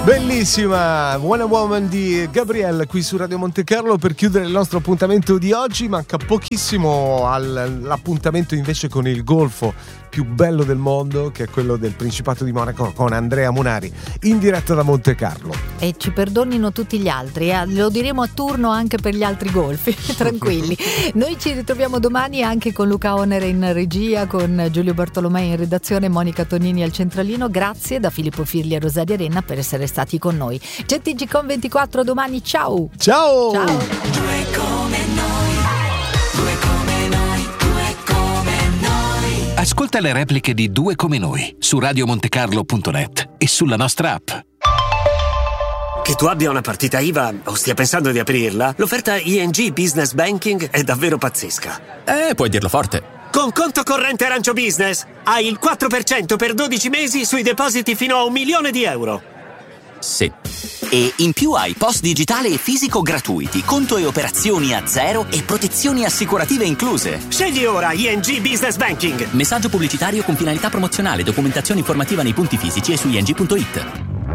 Bellissima Wonder Woman di Gabrielle qui su Radio Monte Carlo per chiudere il nostro appuntamento di oggi. Manca pochissimo all'appuntamento invece con il golfo più bello del mondo, che è quello del Principato di Monaco, con Andrea Munari in diretta da Monte Carlo. E ci perdonino tutti gli altri, lo diremo a turno anche per gli altri golfi. Tranquilli. Noi ci ritroviamo domani anche con Luca Onere in regia, con Giulio Bartolomei in redazione, Monica Tonini al centralino. Grazie da Filippo Firli e Rosaria Renna per essere stati con noi. C'è TGCOM 24 domani, ciao! Ciao! Ciao! Due come noi, due come noi, due come noi. Ascolta le repliche di Due come noi su radiomontecarlo.net e sulla nostra app. Che tu abbia una partita IVA o stia pensando di aprirla, l'offerta ING Business Banking è davvero pazzesca. Puoi dirlo forte. Con conto corrente Arancio Business hai il 4% per 12 mesi sui depositi fino a €1.000.000. Sì. E in più hai post digitale e fisico gratuiti, conto e operazioni a zero e protezioni assicurative incluse. Scegli ora ING Business Banking. Messaggio pubblicitario con finalità promozionale, documentazione informativa nei punti fisici e su ing.it.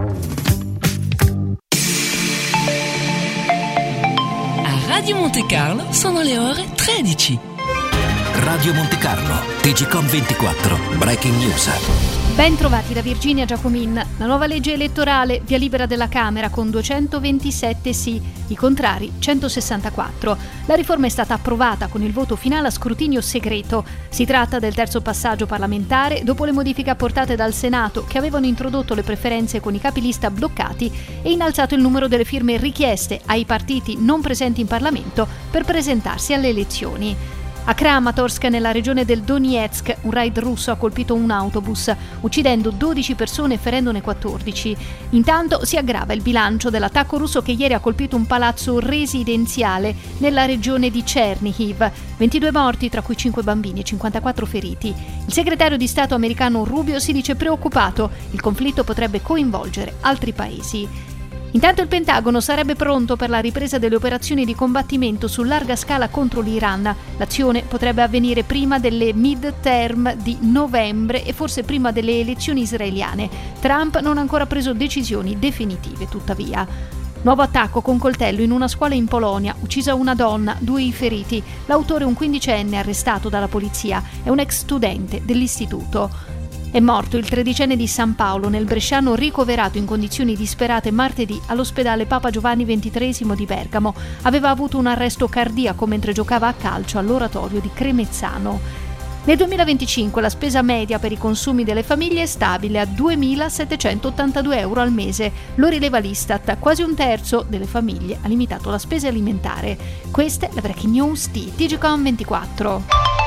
A Radio Monte Carlo sono le ore 13. Radio Monte Carlo, TGCOM 24, Breaking News. Ben trovati da Virginia Giacomin. La nuova legge elettorale, via libera della Camera con 227 sì, i contrari 164. La riforma è stata approvata con il voto finale a scrutinio segreto. Si tratta del terzo passaggio parlamentare dopo le modifiche apportate dal Senato, che avevano introdotto le preferenze con i capilista bloccati e innalzato il numero delle firme richieste ai partiti non presenti in Parlamento per presentarsi alle elezioni. A Kramatorsk, nella regione del Donetsk, un raid russo ha colpito un autobus, uccidendo 12 persone e ferendone 14. Intanto si aggrava il bilancio dell'attacco russo che ieri ha colpito un palazzo residenziale nella regione di Chernihiv. 22 morti, tra cui 5 bambini e 54 feriti. Il segretario di Stato americano Rubio si dice preoccupato. Il conflitto potrebbe coinvolgere altri paesi. Intanto il Pentagono sarebbe pronto per la ripresa delle operazioni di combattimento su larga scala contro l'Iran. L'azione potrebbe avvenire prima delle mid-term di novembre e forse prima delle elezioni israeliane. Trump non ha ancora preso decisioni definitive, tuttavia. Nuovo attacco con coltello in una scuola in Polonia, uccisa una donna, 2 i feriti. L'autore, un 15enne arrestato dalla polizia, è un ex studente dell'istituto. È morto il 13enne di San Paolo, nel bresciano, ricoverato in condizioni disperate martedì all'ospedale Papa Giovanni XXIII di Bergamo. Aveva avuto un arresto cardiaco mentre giocava a calcio all'oratorio di Cremezzano. Nel 2025 la spesa media per i consumi delle famiglie è stabile a €2.782 al mese. Lo rileva l'Istat. Quasi un terzo delle famiglie ha limitato la spesa alimentare. Queste le breaking news di TGCOM 24.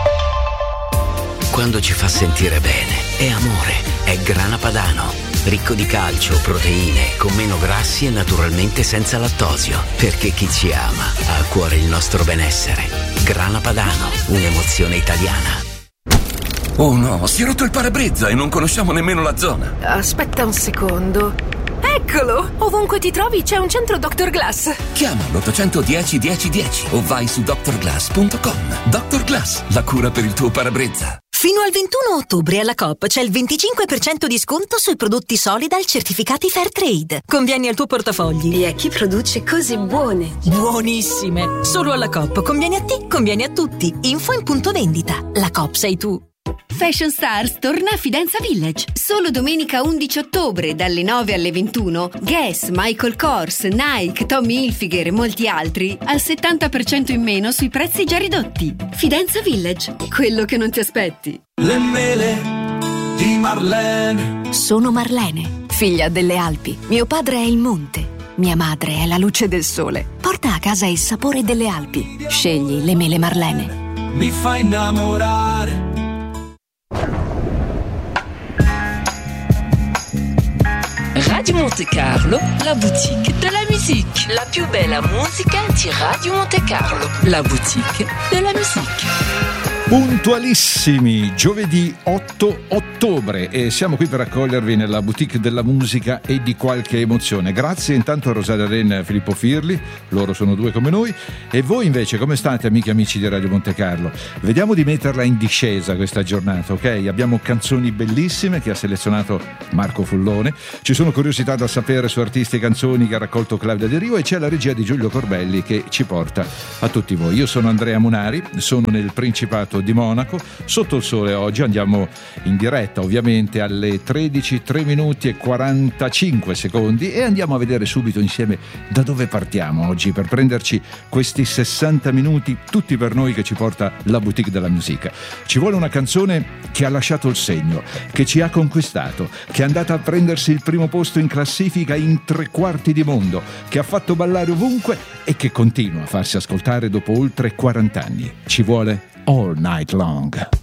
Quando ci fa sentire bene, è amore, è Grana Padano. Ricco di calcio, proteine, con meno grassi e naturalmente senza lattosio. Perché chi ci ama ha a cuore il nostro benessere. Grana Padano, un'emozione italiana. Oh no, si è rotto il parabrezza e non conosciamo nemmeno la zona. Aspetta un secondo. Eccolo! Ovunque ti trovi c'è un centro Dr. Glass. Chiama l'810 1010 o vai su drglass.com. Dr. Glass, la cura per il tuo parabrezza. Fino al 21 ottobre alla Coop c'è il 25% di sconto sui prodotti Solidal certificati Fairtrade. Convieni al tuo portafogli. E a chi produce cose buone. Buonissime! Solo alla Coop. Conviene a te, conviene a tutti. Info in punto vendita. La Coop sei tu. Fashion Stars torna a Fidenza Village. Solo domenica 11 ottobre dalle 9 alle 21. Guess, Michael Kors, Nike, Tommy Hilfiger e molti altri al 70% in meno sui prezzi già ridotti. Fidenza Village, quello che non ti aspetti. Le mele di Marlene. Sono Marlene, figlia delle Alpi. Mio padre è il monte. Mia madre è la luce del sole. Porta a casa il sapore delle Alpi. Scegli le mele Marlene. Mi fa innamorare. Radio Monte Carlo, la boutique de la musique. La più bella musica di Radio Monte Carlo, la boutique de la musique. Puntualissimi, giovedì 8 ottobre e siamo qui per accogliervi nella boutique della musica e di qualche emozione. Grazie intanto a Rosaria Renna e a Filippo Firli, loro sono due come noi. E voi invece come state, amiche e amici di Radio Monte Carlo? Vediamo di metterla in discesa questa giornata, ok? Abbiamo canzoni bellissime che ha selezionato Marco Fullone, ci sono curiosità da sapere su artisti e canzoni che ha raccolto Claudia De Rio e c'è la regia di Giulio Corbelli che ci porta a tutti voi. Io sono Andrea Munari, sono nel Principato di Monaco, sotto il sole oggi, andiamo in diretta ovviamente alle 13, 3 minuti e 45 secondi e andiamo a vedere subito insieme da dove partiamo oggi per prenderci questi 60 minuti tutti per noi che ci porta la boutique della musica. Ci vuole una canzone che ha lasciato il segno, che ci ha conquistato, che è andata a prendersi il primo posto in classifica in 3/4 di mondo, che ha fatto ballare ovunque e che continua a farsi ascoltare dopo oltre 40 anni. Ci vuole All Night Long.